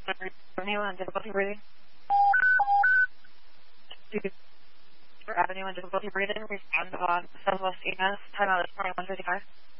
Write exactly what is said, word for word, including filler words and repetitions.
Avenue and difficulty breathing. For Avenue and difficulty breathing, respond on Southwest E M S, timeout is twenty-one fifty-five.